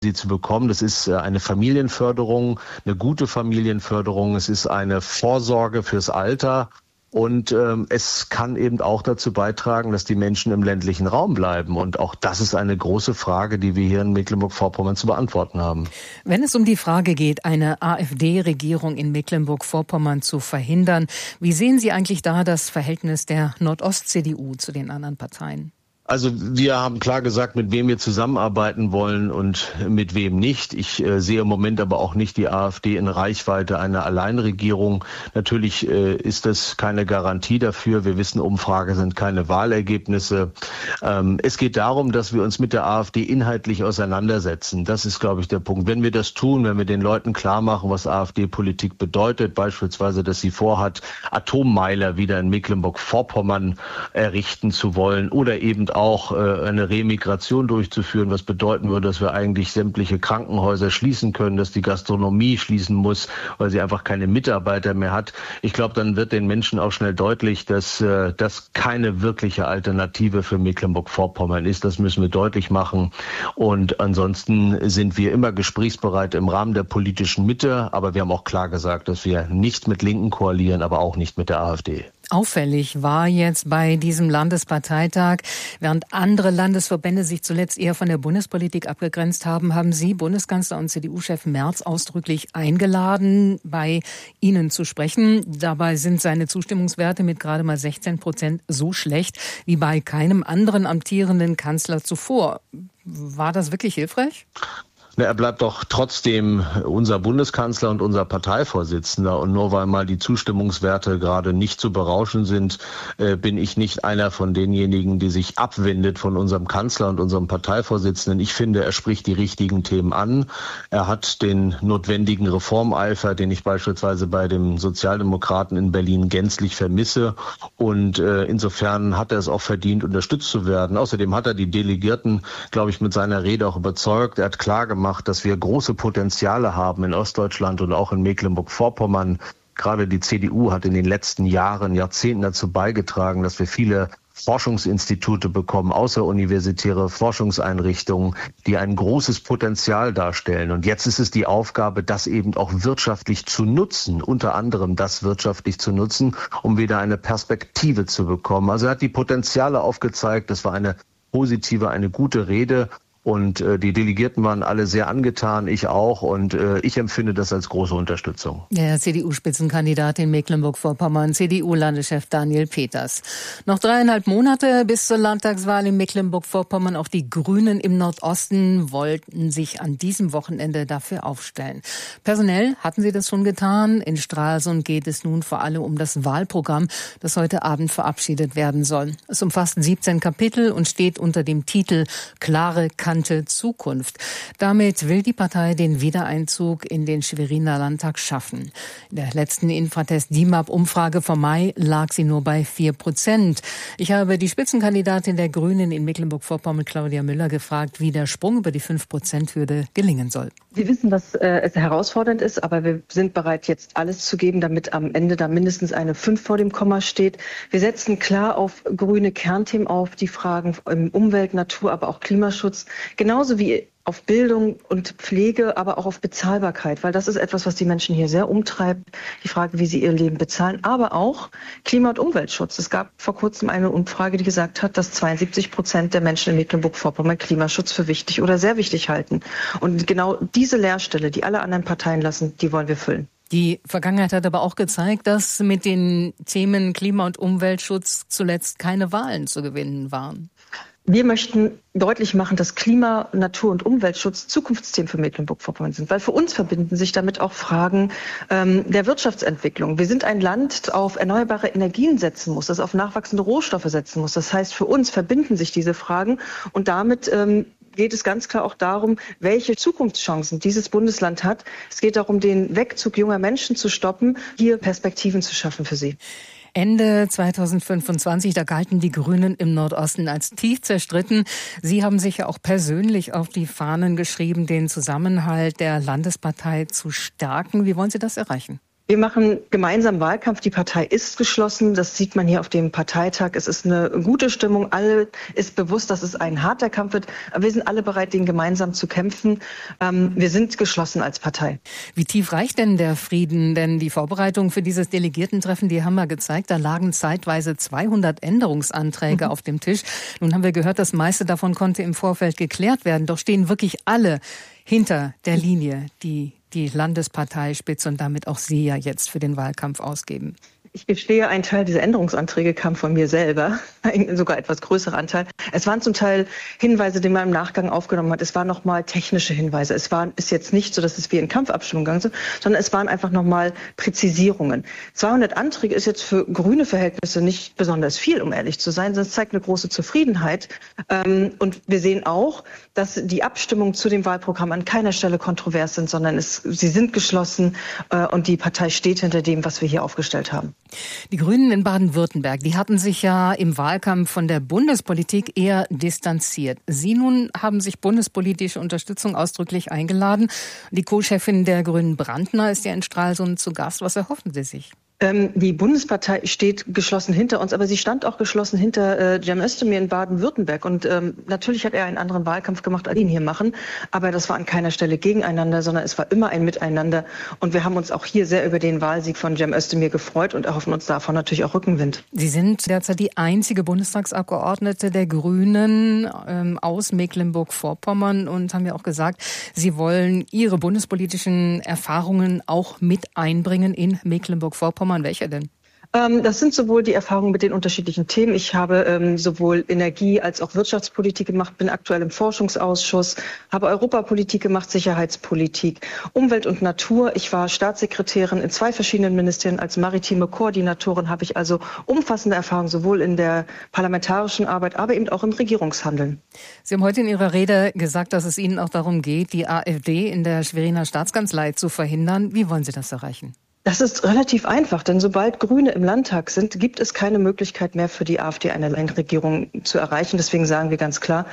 sie zu bekommen. Das ist eine Familienförderung, eine gute Familienförderung. Es ist eine Vorsorge fürs Alter. Und es kann eben auch dazu beitragen, dass die Menschen im ländlichen Raum bleiben. Und auch das ist eine große Frage, die wir hier in Mecklenburg-Vorpommern zu beantworten haben. Wenn es um die Frage geht, eine AfD-Regierung in Mecklenburg-Vorpommern zu verhindern, wie sehen Sie eigentlich da das Verhältnis der Nordost-CDU zu den anderen Parteien? Also wir haben klar gesagt, mit wem wir zusammenarbeiten wollen und mit wem nicht. Ich sehe im Moment aber auch nicht die AfD in Reichweite einer Alleinregierung. Natürlich ist das keine Garantie dafür. Wir wissen, Umfragen sind keine Wahlergebnisse. Es geht darum, dass wir uns mit der AfD inhaltlich auseinandersetzen. Das ist, glaube ich, der Punkt. Wenn wir das tun, wenn wir den Leuten klar machen, was AfD-Politik bedeutet, beispielsweise, dass sie vorhat, Atommeiler wieder in Mecklenburg-Vorpommern errichten zu wollen oder eben auch eine Remigration durchzuführen, was bedeuten würde, dass wir eigentlich sämtliche Krankenhäuser schließen können, dass die Gastronomie schließen muss, weil sie einfach keine Mitarbeiter mehr hat. Ich glaube, dann wird den Menschen auch schnell deutlich, dass das keine wirkliche Alternative für Mecklenburg-Vorpommern ist. Das müssen wir deutlich machen. Und ansonsten sind wir immer gesprächsbereit im Rahmen der politischen Mitte. Aber wir haben auch klar gesagt, dass wir nicht mit Linken koalieren, aber auch nicht mit der AfD. Auffällig war jetzt bei diesem Landesparteitag, während andere Landesverbände sich zuletzt eher von der Bundespolitik abgegrenzt haben, haben Sie, Bundeskanzler und CDU-Chef Merz, ausdrücklich eingeladen, bei Ihnen zu sprechen. Dabei sind seine Zustimmungswerte mit gerade mal 16% so schlecht wie bei keinem anderen amtierenden Kanzler zuvor. War das wirklich hilfreich? Er bleibt doch trotzdem unser Bundeskanzler und unser Parteivorsitzender. Und nur weil mal die Zustimmungswerte gerade nicht zu berauschen sind, bin ich nicht einer von denjenigen, die sich abwendet von unserem Kanzler und unserem Parteivorsitzenden. Ich finde, er spricht die richtigen Themen an. Er hat den notwendigen Reformeifer, den ich beispielsweise bei dem Sozialdemokraten in Berlin gänzlich vermisse. Und insofern hat er es auch verdient, unterstützt zu werden. Außerdem hat er die Delegierten, glaube ich, mit seiner Rede auch überzeugt. Er hat klar gemacht, dass wir große Potenziale haben in Ostdeutschland und auch in Mecklenburg-Vorpommern. Gerade die CDU hat in den letzten Jahren, Jahrzehnten dazu beigetragen, dass wir viele Forschungsinstitute bekommen, außeruniversitäre Forschungseinrichtungen, die ein großes Potenzial darstellen. Und jetzt ist es die Aufgabe, das eben auch wirtschaftlich zu nutzen, unter anderem das wirtschaftlich zu nutzen, um wieder eine Perspektive zu bekommen. Also er hat die Potenziale aufgezeigt. Das war eine positive, eine gute Rede. Und die Delegierten waren alle sehr angetan, ich auch. Und ich empfinde das als große Unterstützung. Der CDU-Spitzenkandidat in Mecklenburg-Vorpommern, CDU-Landeschef Daniel Peters. Noch 3,5 Monate bis zur Landtagswahl in Mecklenburg-Vorpommern. Auch die Grünen im Nordosten wollten sich an diesem Wochenende dafür aufstellen. Personell hatten sie das schon getan. In Stralsund geht es nun vor allem um das Wahlprogramm, das heute Abend verabschiedet werden soll. Es umfasst 17 Kapitel und steht unter dem Titel Klare Zukunft. Damit will die Partei den Wiedereinzug in den Schweriner Landtag schaffen. In der letzten Infratest-DIMAP-Umfrage vom Mai lag sie nur bei 4%. Ich habe die Spitzenkandidatin der Grünen in Mecklenburg-Vorpommern, Claudia Müller, gefragt, wie der Sprung über die 5%-Hürde gelingen soll. Wir wissen, dass es herausfordernd ist, aber wir sind bereit, jetzt alles zu geben, damit am Ende da mindestens eine 5 vor dem Komma steht. Wir setzen klar auf grüne Kernthemen auf, die Fragen im Umwelt, Natur, aber auch Klimaschutz. Genauso wie auf Bildung und Pflege, aber auch auf Bezahlbarkeit, weil das ist etwas, was die Menschen hier sehr umtreibt. Die Frage, wie sie ihr Leben bezahlen, aber auch Klima- und Umweltschutz. Es gab vor kurzem eine Umfrage, die gesagt hat, dass 72% der Menschen in Mecklenburg-Vorpommern Klimaschutz für wichtig oder sehr wichtig halten. Und genau diese Leerstelle, die alle anderen Parteien lassen, die wollen wir füllen. Die Vergangenheit hat aber auch gezeigt, dass mit den Themen Klima- und Umweltschutz zuletzt keine Wahlen zu gewinnen waren. Wir möchten deutlich machen, dass Klima-, Natur- und Umweltschutz Zukunftsthemen für Mecklenburg-Vorpommern sind. Weil für uns verbinden sich damit auch Fragen der Wirtschaftsentwicklung. Wir sind ein Land, das auf erneuerbare Energien setzen muss, das auf nachwachsende Rohstoffe setzen muss. Das heißt, für uns verbinden sich diese Fragen und damit geht es ganz klar auch darum, welche Zukunftschancen dieses Bundesland hat. Es geht darum, den Wegzug junger Menschen zu stoppen, hier Perspektiven zu schaffen für sie. Ende 2025, da galten die Grünen im Nordosten als tief zerstritten. Sie haben sich ja auch persönlich auf die Fahnen geschrieben, den Zusammenhalt der Landespartei zu stärken. Wie wollen Sie das erreichen? Wir machen gemeinsam Wahlkampf. Die Partei ist geschlossen. Das sieht man hier auf dem Parteitag. Es ist eine gute Stimmung. Alle ist bewusst, dass es ein harter Kampf wird. Aber wir sind alle bereit, den gemeinsam zu kämpfen. Wir sind geschlossen als Partei. Wie tief reicht denn der Frieden? Denn die Vorbereitungen für dieses Delegiertentreffen, die haben wir gezeigt. Da lagen zeitweise 200 Änderungsanträge auf dem Tisch. Nun haben wir gehört, das meiste davon konnte im Vorfeld geklärt werden. Doch stehen wirklich alle hinter der Linie, die Landesparteispitze und damit auch Sie ja jetzt für den Wahlkampf ausgeben? Ich gestehe, ein Teil dieser Änderungsanträge kam von mir selber, ein sogar etwas größerer Anteil. Es waren zum Teil Hinweise, die man im Nachgang aufgenommen hat. Es waren nochmal technische Hinweise. ist jetzt nicht so, dass es wie in Kampfabstimmung gegangen ist, sondern es waren einfach nochmal Präzisierungen. 200 Anträge ist jetzt für grüne Verhältnisse nicht besonders viel, um ehrlich zu sein, sondern es zeigt eine große Zufriedenheit. Und wir sehen auch, dass die Abstimmungen zu dem Wahlprogramm an keiner Stelle kontrovers sind, sondern sie sind geschlossen und die Partei steht hinter dem, was wir hier aufgestellt haben. Die Grünen in Baden-Württemberg, die hatten sich ja im Wahlkampf von der Bundespolitik eher distanziert. Sie nun haben sich bundespolitische Unterstützung ausdrücklich eingeladen. Die Co-Chefin der Grünen, Brandner, ist ja in Stralsund zu Gast. Was erhoffen Sie sich? Die Bundespartei steht geschlossen hinter uns, aber sie stand auch geschlossen hinter Cem Özdemir in Baden-Württemberg. Und natürlich hat er einen anderen Wahlkampf gemacht, als ihn hier machen. Aber das war an keiner Stelle gegeneinander, sondern es war immer ein Miteinander. Und wir haben uns auch hier sehr über den Wahlsieg von Cem Özdemir gefreut und erhoffen uns davon natürlich auch Rückenwind. Sie sind derzeit die einzige Bundestagsabgeordnete der Grünen aus Mecklenburg-Vorpommern und haben ja auch gesagt, Sie wollen Ihre bundespolitischen Erfahrungen auch mit einbringen in Mecklenburg-Vorpommern. Welche denn? Das sind sowohl die Erfahrungen mit den unterschiedlichen Themen. Ich habe sowohl Energie- als auch Wirtschaftspolitik gemacht, bin aktuell im Forschungsausschuss, habe Europapolitik gemacht, Sicherheitspolitik, Umwelt und Natur. Ich war Staatssekretärin in 2 verschiedenen Ministerien. Als maritime Koordinatorin habe ich also umfassende Erfahrungen sowohl in der parlamentarischen Arbeit, aber eben auch im Regierungshandeln. Sie haben heute in Ihrer Rede gesagt, dass es Ihnen auch darum geht, die AfD in der Schweriner Staatskanzlei zu verhindern. Wie wollen Sie das erreichen? Das ist relativ einfach, denn sobald Grüne im Landtag sind, gibt es keine Möglichkeit mehr für die AfD eine Regierung zu erreichen. Deswegen sagen wir ganz klar,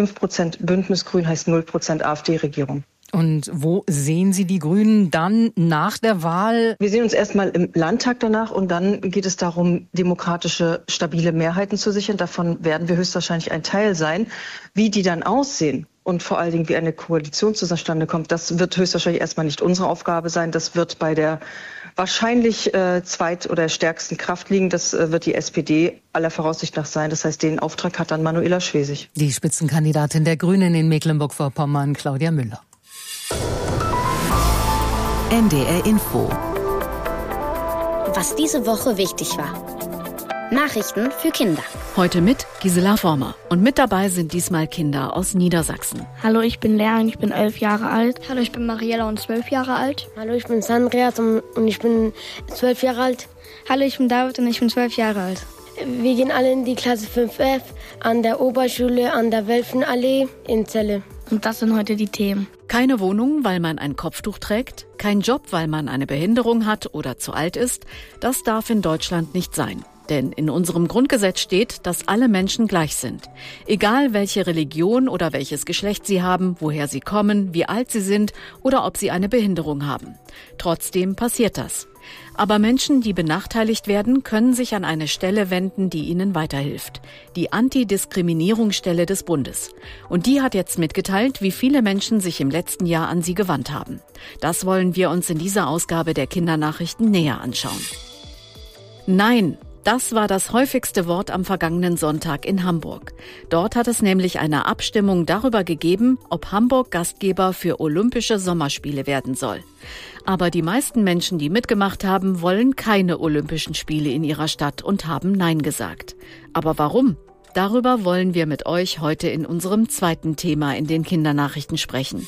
5% Bündnisgrün heißt 0% AfD-Regierung. Und wo sehen Sie die Grünen dann nach der Wahl? Wir sehen uns erstmal im Landtag danach und dann geht es darum, demokratische, stabile Mehrheiten zu sichern. Davon werden wir höchstwahrscheinlich ein Teil sein. Wie die dann aussehen und vor allen Dingen wie eine Koalition zustande kommt, das wird höchstwahrscheinlich erstmal nicht unsere Aufgabe sein. Das wird bei der wahrscheinlich zweit- oder stärksten Kraft liegen. Das wird die SPD aller Voraussicht nach sein. Das heißt, den Auftrag hat dann Manuela Schwesig. Die Spitzenkandidatin der Grünen in Mecklenburg-Vorpommern, Claudia Müller. NDR Info. Was diese Woche wichtig war. Nachrichten für Kinder. Heute mit Gisela Former. Und mit dabei sind diesmal Kinder aus Niedersachsen. Hallo, ich bin Lea und ich bin 11 Jahre alt. Hallo, ich bin Mariella und 12 Jahre alt. Hallo, ich bin Sandriat und ich bin 12 Jahre alt. Hallo, ich bin David und ich bin 12 Jahre alt. Wir gehen alle in die Klasse 5F an der Oberschule an der Welfenallee in Celle. Und das sind heute die Themen. Keine Wohnung, weil man ein Kopftuch trägt, kein Job, weil man eine Behinderung hat oder zu alt ist, das darf in Deutschland nicht sein. Denn in unserem Grundgesetz steht, dass alle Menschen gleich sind. Egal welche Religion oder welches Geschlecht sie haben, woher sie kommen, wie alt sie sind oder ob sie eine Behinderung haben. Trotzdem passiert das. Aber Menschen, die benachteiligt werden, können sich an eine Stelle wenden, die ihnen weiterhilft. Die Antidiskriminierungsstelle des Bundes. Und die hat jetzt mitgeteilt, wie viele Menschen sich im letzten Jahr an sie gewandt haben. Das wollen wir uns in dieser Ausgabe der Kindernachrichten näher anschauen. Nein. Das war das häufigste Wort am vergangenen Sonntag in Hamburg. Dort hat es nämlich eine Abstimmung darüber gegeben, ob Hamburg Gastgeber für Olympische Sommerspiele werden soll. Aber die meisten Menschen, die mitgemacht haben, wollen keine Olympischen Spiele in ihrer Stadt und haben Nein gesagt. Aber warum? Darüber wollen wir mit euch heute in unserem zweiten Thema in den Kindernachrichten sprechen.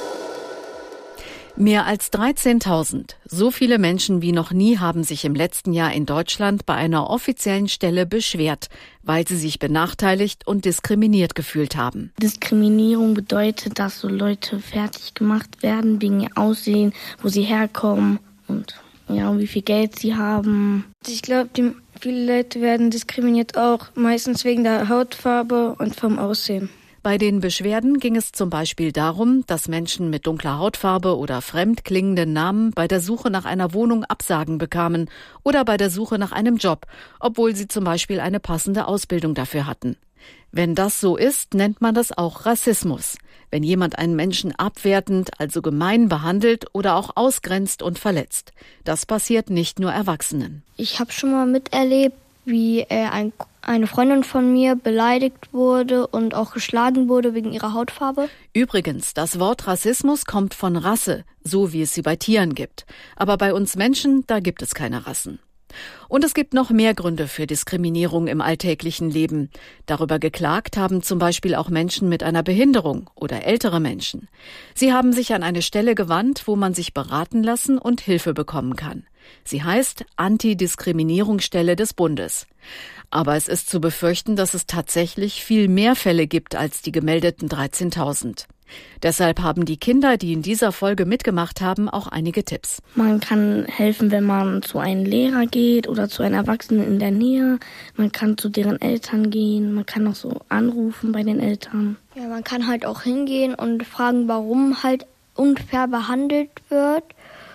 Mehr als 13.000, so viele Menschen wie noch nie haben sich im letzten Jahr in Deutschland bei einer offiziellen Stelle beschwert, weil sie sich benachteiligt und diskriminiert gefühlt haben. Diskriminierung bedeutet, dass so Leute fertig gemacht werden wegen ihr Aussehen, wo sie herkommen und ja, wie viel Geld sie haben. Ich glaube, viele Leute werden diskriminiert auch meistens wegen der Hautfarbe und vom Aussehen. Bei den Beschwerden ging es zum Beispiel darum, dass Menschen mit dunkler Hautfarbe oder fremd klingenden Namen bei der Suche nach einer Wohnung Absagen bekamen oder bei der Suche nach einem Job, obwohl sie zum Beispiel eine passende Ausbildung dafür hatten. Wenn das so ist, nennt man das auch Rassismus. Wenn jemand einen Menschen abwertend, also gemein behandelt oder auch ausgrenzt und verletzt. Das passiert nicht nur Erwachsenen. Ich habe schon mal miterlebt, wie eine Freundin von mir beleidigt wurde und auch geschlagen wurde wegen ihrer Hautfarbe. Übrigens, das Wort Rassismus kommt von Rasse, so wie es sie bei Tieren gibt. Aber bei uns Menschen, da gibt es keine Rassen. Und es gibt noch mehr Gründe für Diskriminierung im alltäglichen Leben. Darüber geklagt haben zum Beispiel auch Menschen mit einer Behinderung oder ältere Menschen. Sie haben sich an eine Stelle gewandt, wo man sich beraten lassen und Hilfe bekommen kann. Sie heißt Antidiskriminierungsstelle des Bundes. Aber es ist zu befürchten, dass es tatsächlich viel mehr Fälle gibt als die gemeldeten 13.000. Deshalb haben die Kinder, die in dieser Folge mitgemacht haben, auch einige Tipps. Man kann helfen, wenn man zu einem Lehrer geht oder zu einem Erwachsenen in der Nähe. Man kann zu deren Eltern gehen. Man kann auch so anrufen bei den Eltern. Ja, man kann halt auch hingehen und fragen, warum halt unfair behandelt wird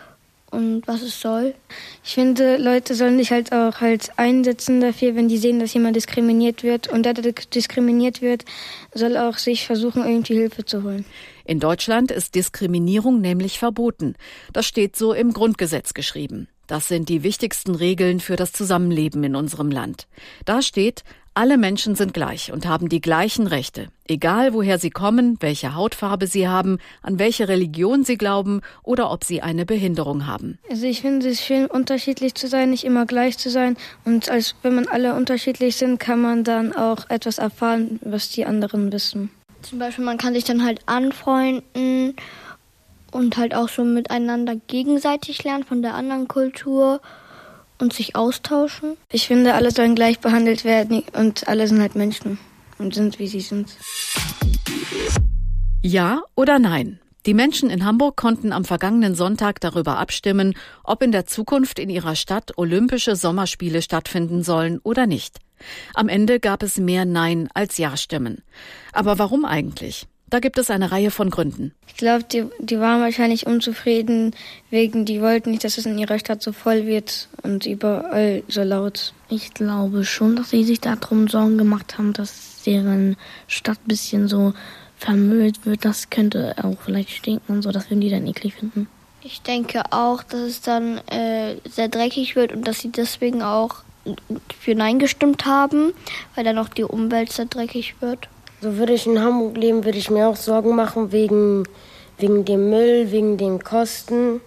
und was es soll. Ich finde, Leute sollen sich halt auch einsetzen dafür, wenn die sehen, dass jemand diskriminiert wird. Und der diskriminiert wird, soll auch sich versuchen, irgendwie Hilfe zu holen. In Deutschland ist Diskriminierung nämlich verboten. Das steht so im Grundgesetz geschrieben. Das sind die wichtigsten Regeln für das Zusammenleben in unserem Land. Da steht, alle Menschen sind gleich und haben die gleichen Rechte. Egal woher sie kommen, welche Hautfarbe sie haben, an welche Religion sie glauben oder ob sie eine Behinderung haben. Also ich finde es schön, unterschiedlich zu sein, nicht immer gleich zu sein. Und wenn man alle unterschiedlich sind, kann man dann auch etwas erfahren, was die anderen wissen. Zum Beispiel, man kann sich dann halt anfreunden und halt auch so miteinander gegenseitig lernen von der anderen Kultur und sich austauschen. Ich finde, alle sollen gleich behandelt werden und alle sind halt Menschen und sind, wie sie sind. Ja oder nein? Die Menschen in Hamburg konnten am vergangenen Sonntag darüber abstimmen, ob in der Zukunft in ihrer Stadt Olympische Sommerspiele stattfinden sollen oder nicht. Am Ende gab es mehr Nein als Ja-Stimmen. Aber warum eigentlich? Da gibt es eine Reihe von Gründen. Ich glaube, die waren wahrscheinlich unzufrieden, die wollten nicht, dass es in ihrer Stadt so voll wird und überall so laut. Ich glaube schon, dass sie sich darum Sorgen gemacht haben, dass deren Stadt ein bisschen so vermüllt wird. Das könnte auch vielleicht stinken und so, das würden die dann eklig finden. Ich denke auch, dass es dann sehr dreckig wird und dass sie deswegen auch für Nein gestimmt haben, weil dann auch die Umwelt sehr dreckig wird. So würde ich in Hamburg leben, würde ich mir auch Sorgen machen wegen dem Müll, wegen den Kosten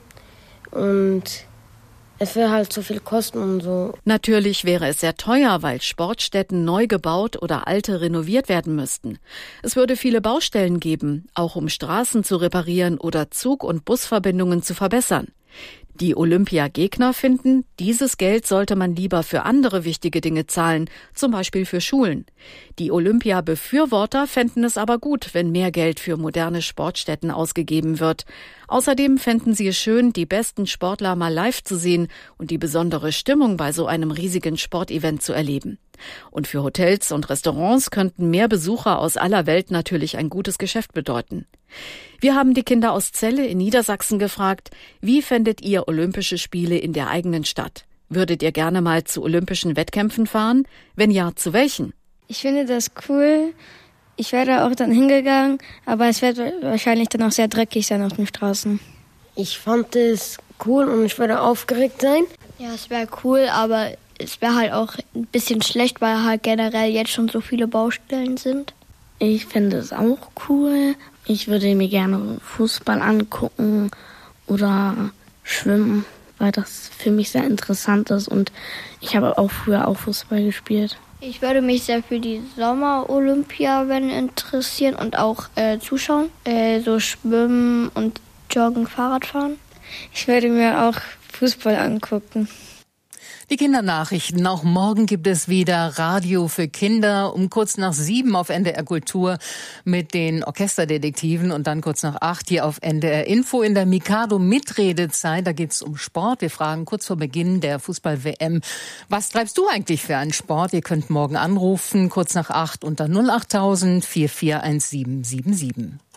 und es wäre halt zu viel Kosten und so. Natürlich wäre es sehr teuer, weil Sportstätten neu gebaut oder alte renoviert werden müssten. Es würde viele Baustellen geben, auch um Straßen zu reparieren oder Zug- und Busverbindungen zu verbessern. Die Olympiagegner finden, dieses Geld sollte man lieber für andere wichtige Dinge zahlen, zum Beispiel für Schulen. Die Olympia-Befürworter fänden es aber gut, wenn mehr Geld für moderne Sportstätten ausgegeben wird. Außerdem fänden sie es schön, die besten Sportler mal live zu sehen und die besondere Stimmung bei so einem riesigen Sportevent zu erleben. Und für Hotels und Restaurants könnten mehr Besucher aus aller Welt natürlich ein gutes Geschäft bedeuten. Wir haben die Kinder aus Celle in Niedersachsen gefragt, wie fändet ihr Olympische Spiele in der eigenen Stadt? Würdet ihr gerne mal zu olympischen Wettkämpfen fahren? Wenn ja, zu welchen? Ich finde das cool. Ich wäre auch dann hingegangen, aber es wird wahrscheinlich dann auch sehr dreckig sein auf den Straßen. Ich fand es cool und ich würde aufgeregt sein. Ja, es wäre cool, aber es wäre halt auch ein bisschen schlecht, weil halt generell jetzt schon so viele Baustellen sind. Ich finde es auch cool. Ich würde mir gerne Fußball angucken oder schwimmen, weil das für mich sehr interessant ist und ich habe auch früher auch Fußball gespielt. Ich würde mich sehr für die Sommer-Olympia interessieren und auch zuschauen. So schwimmen und joggen, Fahrrad fahren. Ich würde mir auch Fußball angucken. Die Kindernachrichten. Auch morgen gibt es wieder Radio für Kinder um kurz nach 7 auf NDR Kultur mit den Orchesterdetektiven und dann kurz nach 8 hier auf NDR Info in der Mikado Mitredezeit. Da geht's um Sport. Wir fragen kurz vor Beginn der Fußball-WM, was treibst du eigentlich für einen Sport? Ihr könnt morgen anrufen, kurz nach 8 unter 08000 441777.